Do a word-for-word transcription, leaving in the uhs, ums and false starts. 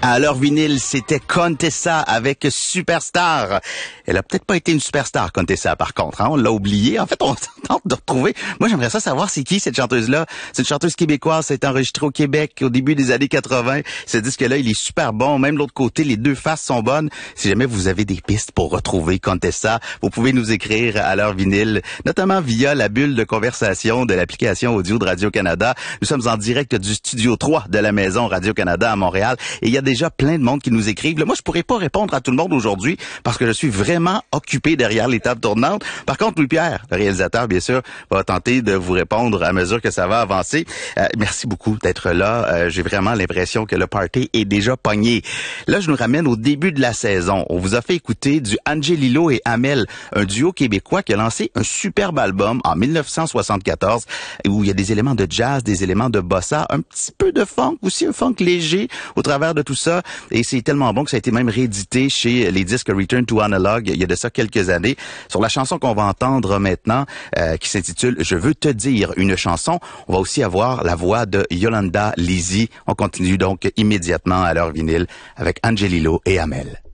À l'heure vinyle, c'était Contessa avec Superstar. Elle a peut-être pas été une superstar, Contessa, par contre. Hein? On l'a oublié. En fait, on tente de retrouver. Moi, j'aimerais ça savoir c'est qui cette chanteuse-là. C'est une chanteuse québécoise. Ça a été enregistré au Québec au début des années quatre-vingt. Ce disque-là, il est super bon. Même de l'autre côté, les deux faces sont bonnes. Si jamais vous avez des pistes pour retrouver Contessa, vous pouvez nous écrire à l'heure vinyle, notamment via la bulle de conversation de l'application audio de Radio-Canada. Nous sommes en direct du studio trois de la maison Radio-Canada à Montréal. Et il y a déjà plein de monde qui nous écrivent. Là, moi, je pourrais pas répondre à tout le monde aujourd'hui parce que je suis vraiment occupé derrière les tables tournantes. Par contre, Louis-Pierre, le réalisateur, bien sûr, va tenter de vous répondre à mesure que ça va avancer. Euh, merci beaucoup d'être là. Euh, j'ai vraiment l'impression que le party est déjà pogné. Là, je nous ramène au début de la saison. On vous a fait écouter du Angelilo et Amel, un duo québécois qui a lancé un superbe album en dix-neuf cent soixante-quatorze où il y a des éléments de jazz, des éléments de bossa, un petit peu de funk, aussi un funk léger au travers de tout ça. Et c'est tellement bon que ça a été même réédité chez les disques Return to Analog il y a de ça quelques années. Sur la chanson qu'on va entendre maintenant, euh, qui s'intitule « Je veux te dire une chanson », on va aussi avoir la voix de Yolanda Lizzie. On continue donc immédiatement à l'heure vinyle avec Angelilo et Amel.